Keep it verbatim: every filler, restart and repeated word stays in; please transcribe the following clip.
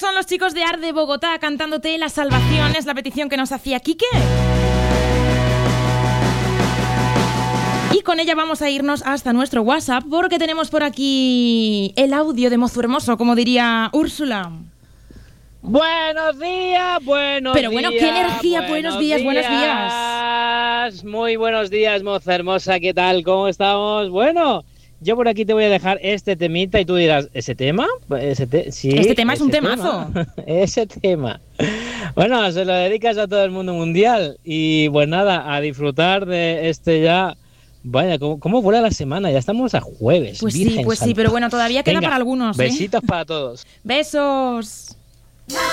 son los chicos de Ar de Bogotá cantándote La Salvación, es la petición que nos hacía Quique. Y con ella vamos a irnos hasta nuestro WhatsApp porque tenemos por aquí el audio de Mozo Hermoso, como diría Úrsula. Buenos días, buenos Pero bueno, días. qué energía, buenos, buenos días, días, buenos días. Muy buenos días, Moza Hermosa, ¿qué tal? ¿Cómo estamos? Bueno, yo por aquí te voy a dejar este temita y tú dirás, ¿ese tema? ¿Ese te- sí, este tema es un tema. temazo. Ese tema. Bueno, se lo dedicas a todo el mundo mundial y pues nada, a disfrutar de este ya... Vaya, ¿cómo, ¿cómo vuela la semana? Ya estamos a jueves. Pues Virgen sí, pues Santa. sí, pero bueno, todavía queda Venga, para algunos. ¿eh? Besitos para todos. Besos.